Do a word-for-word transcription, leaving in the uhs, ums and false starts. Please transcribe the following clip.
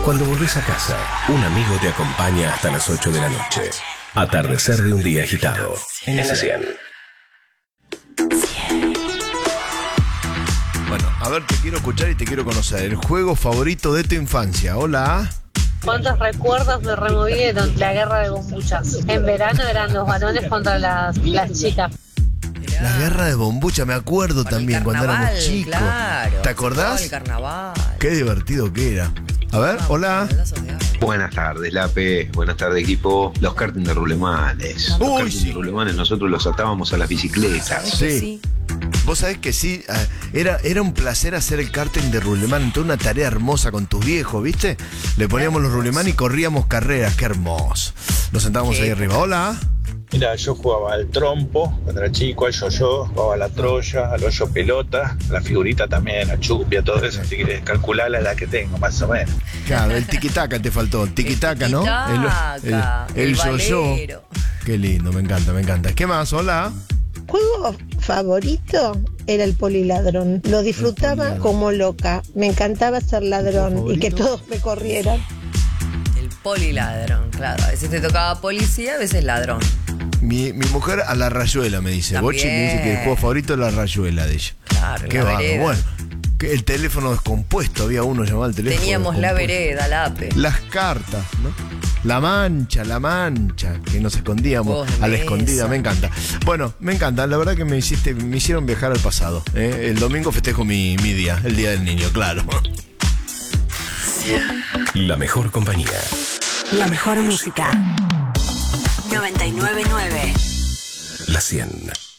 Cuando volvés a casa, un amigo te acompaña hasta las ocho de la noche. Atardecer de un día agitado. En la cien. Bueno, a ver, te quiero escuchar y te quiero conocer. El juego favorito de tu infancia. Hola. ¿Cuántos recuerdos me removieron? La guerra de bombuchas. En verano eran los varones contra las, las chicas. La guerra de bombucha, me acuerdo también cuando éramos chicos. Claro, ¿Te acordás? El carnaval. Qué divertido que era. A ver, hola. Buenas tardes, Lape. Buenas tardes, equipo. Los karting de rulemanes. Los Uy, karting sí. de rulemanes nosotros los atábamos a las bicicletas. Sí. Vos sabés que sí, eh, era, era un placer hacer el karting de rulemán, toda una tarea hermosa con tus viejos, ¿viste? Le poníamos los rulemán y corríamos carreras, qué hermoso. Nos sentábamos ahí arriba. Hola. Mira, yo jugaba al trompo cuando era chico, al yo-yo, jugaba a la troya, al hoyo pelota, a la figurita también, a chupia, todo eso, así que calcular la edad que tengo, más o menos. Claro, el tiquitaca te faltó, el tiquitaca, ¿no? El, el, el, el yo-yo. Qué lindo, me encanta, me encanta. ¿Qué más? Hola. Juego favorito era el poliladrón. Lo disfrutaba como loca. Me encantaba ser ladrón y que todos me corrieran. El poliladrón, claro. A veces te tocaba policía, a veces ladrón. Mi, mi mujer a la rayuela me dice. También. Bochi me dice que el juego favorito es la rayuela de ella. Claro, qué la bárbaro. vereda. Bueno, que el teléfono descompuesto, había uno llamado el teléfono Teníamos la descompuesto. vereda, la A P E. Las cartas, ¿no? La mancha, la mancha, que nos escondíamos Juegos de a la mesa. escondida, me encanta. Bueno, me encanta, la verdad que me hiciste, me hicieron viajar al pasado. ¿eh? El domingo festejo mi, mi día, el Día del Niño, claro. La mejor compañía. La mejor música. noventa y nueve nueve. La cien.